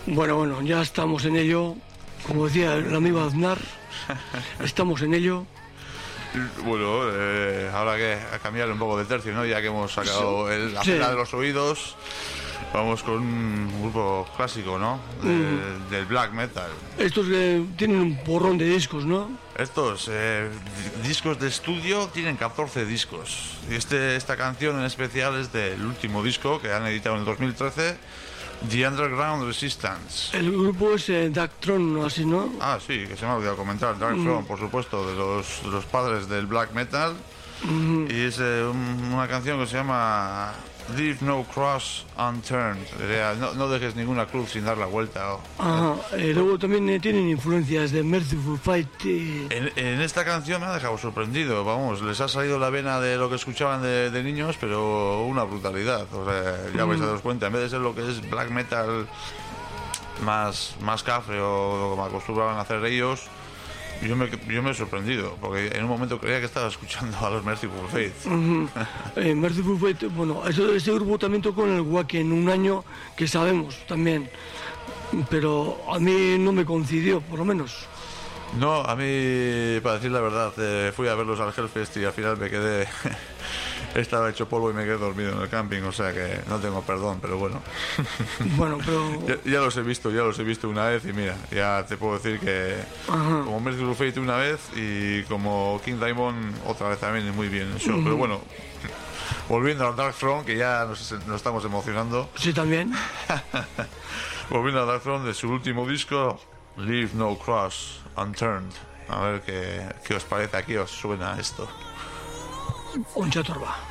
Bueno, ya estamos en ello. Como decía el amigo Aznar, estamos en ello. Bueno, ahora que a cambiar un poco de tercio, ¿no? Ya que hemos sacado la pena de los oídos, vamos con un grupo clásico, ¿no? Del black metal. Estos tienen un porrón de discos, ¿no? Estos discos de estudio tienen 14 discos. Y esta canción en especial es del último disco que han editado en el 2013, The Underground Resistance. El grupo es Darkthrone, ¿no? Así, ¿no? Ah, sí, que se me ha olvidado comentar. Darkthrone, por supuesto, de los padres del black metal. Y es una canción que se llama Leave No Cross Unturned. No dejes ninguna cruz sin dar la vuelta. Ajá. Luego también tienen influencias de Merciful Fate. En esta canción me ha dejado sorprendido. Vamos, les ha salido la vena de lo que escuchaban de niños, pero una brutalidad. O sea, ya vais a daros cuenta. En vez de ser lo que es black metal más cafre o como acostumbraban a hacer ellos, yo me he sorprendido, porque en un momento creía que estaba escuchando a los Merciful Fate. Merciful Fate, bueno, ese grupo también tocó en el Wacken un año, que sabemos también, pero a mí no me coincidió, por lo menos. No, a mí, para decir la verdad, fui a verlos al Hellfest y al final me quedé... Estaba hecho polvo y me quedé dormido en el camping, o sea que no tengo perdón, pero bueno. Bueno, pero... ya los he visto una vez y mira, ya te puedo decir que como Merciful Fate una vez y como King Diamond otra vez también muy bien el show, pero bueno, volviendo a Darkthrone, que ya nos estamos emocionando. Sí, también. Volviendo a Darkthrone, de su último disco, Leave No Cross Unturned. A ver qué os parece, aquí os suena esto. Oncha Torba.